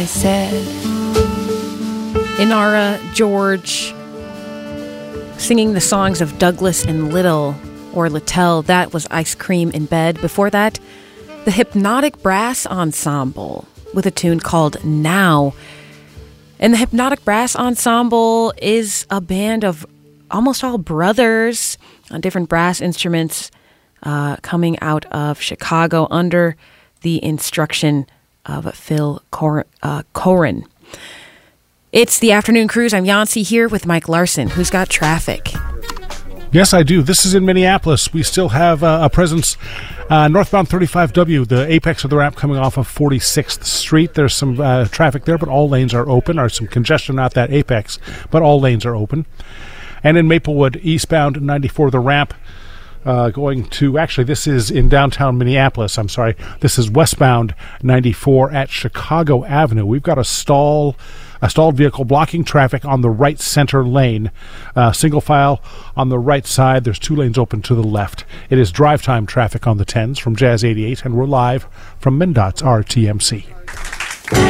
I said, Inara George singing the songs of Douglas and Little, or Littell. That was Ice Cream in Bed. Before that, the Hypnotic Brass Ensemble with a tune called Now. And the Hypnotic Brass Ensemble is a band of almost all brothers on different brass instruments coming out of Chicago under the instruction of Phil Corin. It's the Afternoon Cruise. I'm Yancey here with Mike Larson, who's got traffic. Yes, I do. This is in Minneapolis. We still have a presence northbound 35W, the apex of the ramp coming off of 46th Street. There's some traffic there, but all lanes are open. There's some congestion at that apex, but all lanes are open. And in Maplewood, eastbound 94, the ramp going to, actually, this is in downtown Minneapolis. I'm sorry. This is westbound 94 at Chicago Avenue. We've got a stalled vehicle blocking traffic on the right center lane. Single file on the right side. There's 2 lanes open to the left. It is drive time traffic on the 10s from Jazz 88, and we're live from MnDOT's RTMC.